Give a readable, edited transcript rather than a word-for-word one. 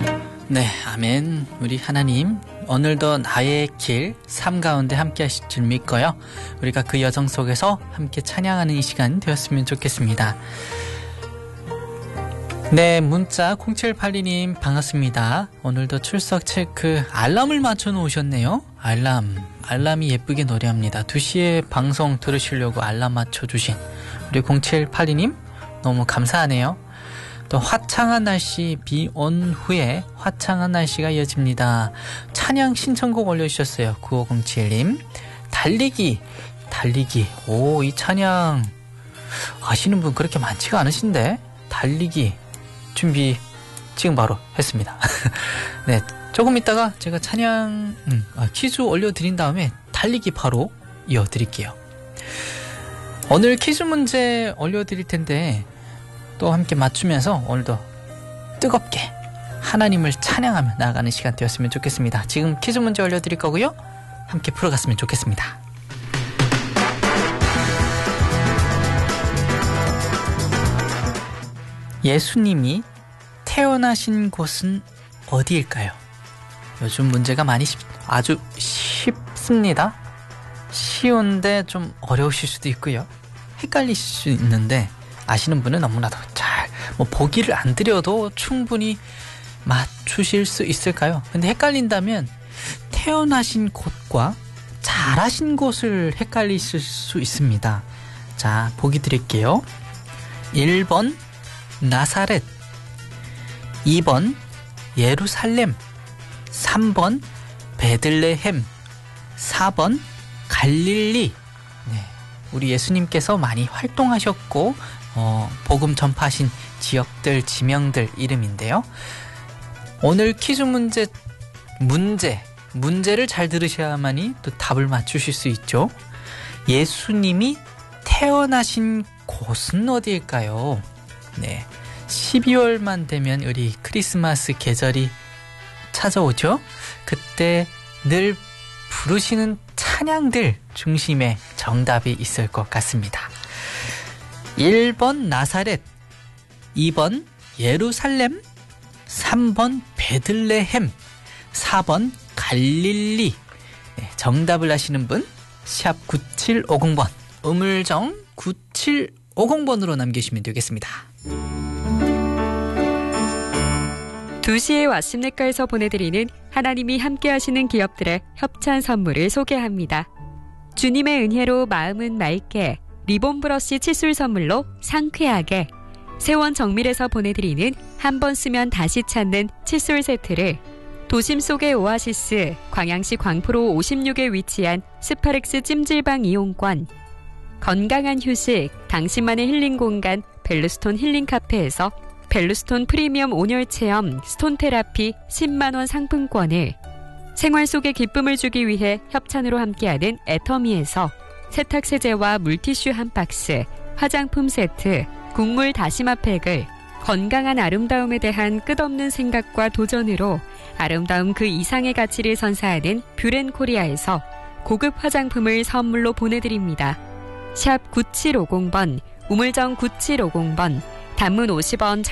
네, 아멘. 우리 하나님, 오늘도 나의 길, 삶 가운데 함께 하실 줄 믿고요. 우리가 그 여정 속에서 함께 찬양하는 이 시간 되었으면 좋겠습니다. 네, 문자 0782님 반갑습니다. 오늘도 출석 체크 알람을 맞춰 놓으셨네요. 알람이 예쁘게 노래합니다. 2시에 방송 들으시려고 알람 맞춰주신 우리 0782님 너무 감사하네요. 또 화창한 날씨, 비 온 후에 화창한 날씨가 이어집니다. 찬양 신청곡 올려주셨어요. 9507님. 달리기. 오, 이 찬양 아시는 분 그렇게 많지가 않으신데. 달리기 준비 지금 바로 했습니다. 네, 조금 있다가 제가 찬양 퀴즈 올려드린 다음에 달리기 바로 이어드릴게요. 오늘 퀴즈 문제 올려드릴 텐데 또 함께 맞추면서 오늘도 뜨겁게 하나님을 찬양하며 나아가는 시간 되었으면 좋겠습니다. 지금 퀴즈 문제 올려드릴 거고요. 함께 풀어갔으면 좋겠습니다. 예수님이 태어나신 곳은 어디일까요? 요즘 문제가 아주 쉽습니다. 쉬운데 좀 어려우실 수도 있고요. 헷갈리실 수 있는데 아시는 분은 너무나도 보기를 안 드려도 충분히 맞추실 수 있을까요? 근데 헷갈린다면 태어나신 곳과 자라신 곳을 헷갈리실 수 있습니다. 자, 보기 드릴게요. 1번 나사렛, 2번 예루살렘, 3번 베들레헴, 4번 갈릴리. 네, 우리 예수님께서 많이 활동하셨고 복음 전파하신 지역들, 지명들 이름인데요. 오늘 퀴즈 문제를 잘 들으셔야만이 또 답을 맞추실 수 있죠. 예수님이 태어나신 곳은 어디일까요? 네, 12월만 되면 우리 크리스마스 계절이 찾아오죠. 그때 늘 부르시는 찬양들 중심에 정답이 있을 것 같습니다. 1번 나사렛, 2번 예루살렘, 3번 베들레헴, 4번 갈릴리. 네, 정답을 아시는 분 샵 9750번, 우물정 9750번으로 남기시면 되겠습니다. 2시에 왓십니까에서 보내드리는 하나님이 함께하시는 기업들의 협찬 선물을 소개합니다. 주님의 은혜로 마음은 맑게, 리본 브러쉬 칫솔 선물로 상쾌하게, 세원 정밀에서 보내드리는 한 번 쓰면 다시 찾는 칫솔 세트를, 도심 속의 오아시스 광양시 광포로 56에 위치한 스파렉스 찜질방 이용권, 건강한 휴식 당신만의 힐링 공간 벨루스톤 힐링 카페에서 벨루스톤 프리미엄 온열 체험 스톤 테라피 10만원 상품권을, 생활 속의 기쁨을 주기 위해 협찬으로 함께하는 애터미에서 세탁 세제와 물티슈 한 박스, 화장품 세트, 국물 다시마 팩을, 건강한 아름다움에 대한 끝없는 생각과 도전으로 아름다움 그 이상의 가치를 선사하는 뷰렌코리아에서 고급 화장품을 선물로 보내드립니다. 샵 9750번, 우물정 9750번, 단문 50원,